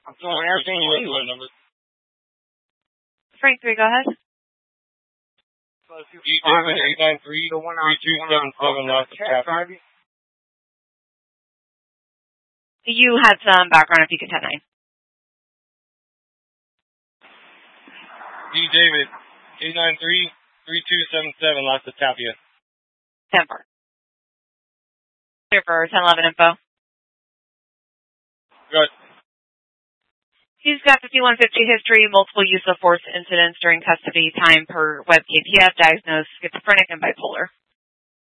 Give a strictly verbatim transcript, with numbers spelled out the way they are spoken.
I'm throwing everything you number. Frank three, go ahead. E David eight nine three, three two seven seven, last Kathy. You had some background if you could ten nine. E David eight nine three, three two seven seven, last Tapia. ten four. Here for ten eleven info. Good. He's got fifty-one fifty history, multiple use of force incidents during custody, time per web K P F, diagnosed schizophrenic and bipolar.